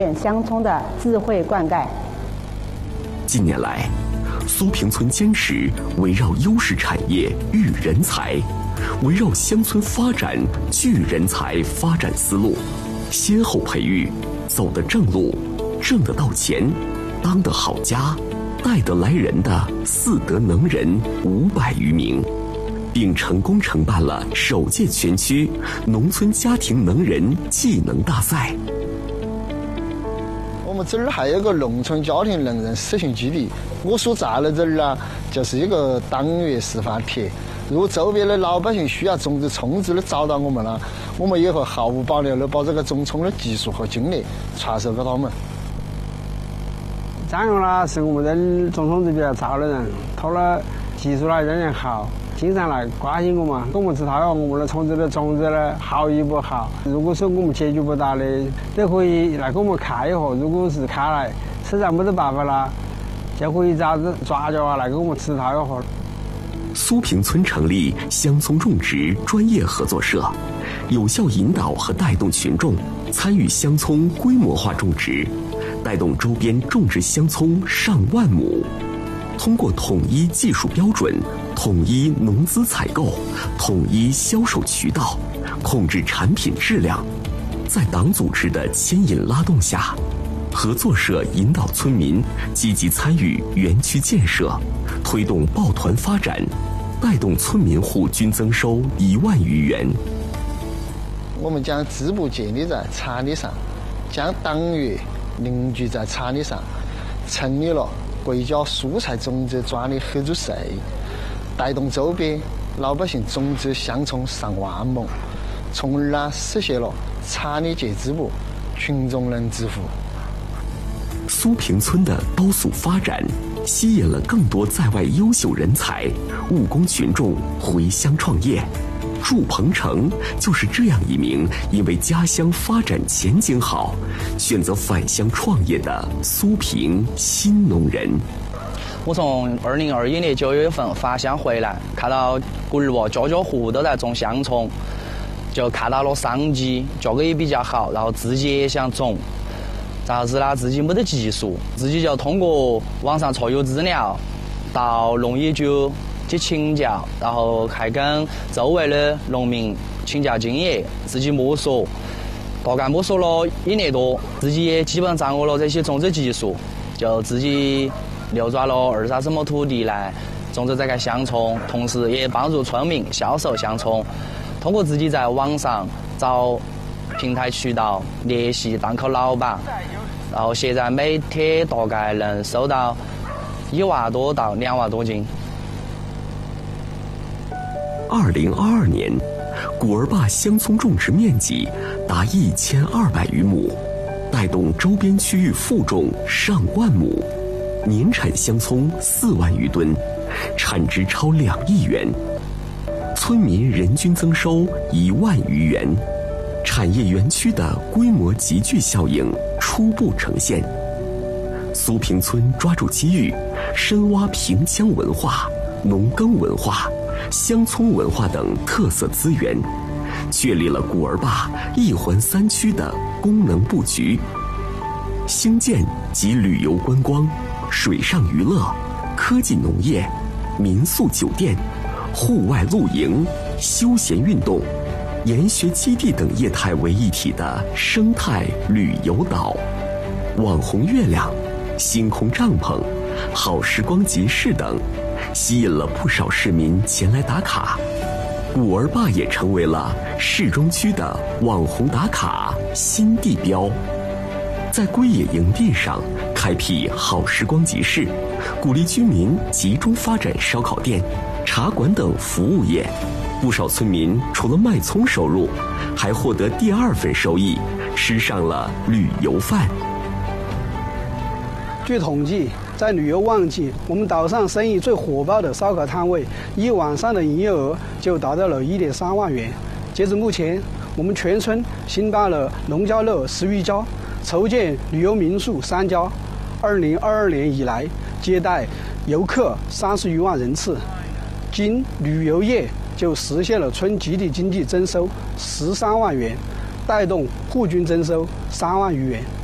乡村的智慧灌溉。 近年来，苏坪村坚持围绕优势产业育人才，围绕乡村发展聚人才发展思路，先后培育走得正路、挣得到钱、当得好家、带得来人的4德能人500余名，并成功承办了首届全区农村家庭能人技能大赛。 我们这儿还有个农村家庭能人实训基地，我所在的这儿呢，就是一个党员示范田。如果周边的老百姓需要种植葱植的找到我们了，我们也会毫无保留的把这个种葱的技术和经验传授给他们。 张勇呢是我们这种葱子比较糙的人，他的技术呢仍然好，经常来关心我们，给我们知道我们的葱子的种子呢好与不好。如果说我们解决不到的，都可以来给我们看一下。如果是看来实在没得办法了，就可以找专家来给我们指导一下。 苏坪村成立乡葱种植专业合作社，有效引导和带动群众参与乡葱规模化种植，带动周边种植乡葱上万亩。通过统一技术标准、统一农资采购、统一销售渠道，控制产品质量，在党组织的牵引拉动下，合作社引导村民积极参与园区建设，推动抱团发展，带动村民户均增收1万余元。 我们将支部建立在产地上，将党员凝聚在产地上，成立了国家蔬菜种植专利合作社，带动周边老百姓种植乡葱上万亩，从而呢实现了产业界织布，群众能致富。 苏坪村的高速发展，吸引了更多在外优秀人才，务工群众回乡创业。祝鹏程就是这样一名因为家乡发展前景好，选择返乡创业的苏坪新农人。 我从2021年9月份返乡回来，看到国儿娃家家户户都在种香葱，就看到了商机，价格也比较好，然后自己也想种。但是呢，自己没得技术，自己就通过网上查阅资料，到农业局去请教，然后还跟周围的农民请教经验，自己摸索，大概摸索了1年多，自己也基本掌握了这些种植技术，就自己流转了20-30亩土地来种植这个香葱，同时也帮助村民销售香葱。通过自己在网上找平台渠道联系档口老板，然后现在每天大概能收到1万多到2万多斤。 2022年，古儿坝乡葱种植面积达1200余亩，带动周边区域复种上万亩，年产香葱4万余吨，产值超2亿元，村民人均增收1万余元。产业园区的规模集聚效应初步呈现。苏坪村抓住机遇，深挖萍乡文化、农耕文化、乡葱文化等特色资源，确立了古儿坝1环3区的功能布局。兴建集旅游观光、水上娱乐、科技农业、民宿酒店、户外露营、休闲运动、研学基地等业态为一体的生态旅游岛，网红月亮、星空帐篷、好时光集市等，吸引了不少市民前来打卡。古儿坝也成为了市中区的网红打卡新地标。在归野营地上开辟好时光集市，鼓励居民集中发展烧烤店、茶馆等服务业。不少村民除了卖葱收入，还获得第2份收益，吃上了旅游饭。 据统计，在旅游旺季，我们岛上生意最火爆的烧烤摊位，一晚上的营业额就达到了1.3万元。截至目前，我们全村新办了农家乐10余家，筹建旅游民宿3家。2022年以来，接待游客30余万人次，仅旅游业就实现了村集体经济增收13万元，带动户均增收3万余元。